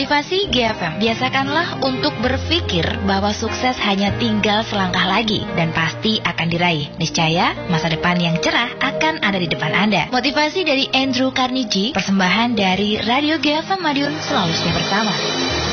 Motivasi GFM, biasakanlah untuk berpikir bahwa sukses hanya tinggal selangkah lagi dan pasti akan diraih. Niscaya, masa depan yang cerah akan ada di depan Anda. Motivasi dari Andrew Carnegie, persembahan dari Radio GFM Madiun, selalu bersama.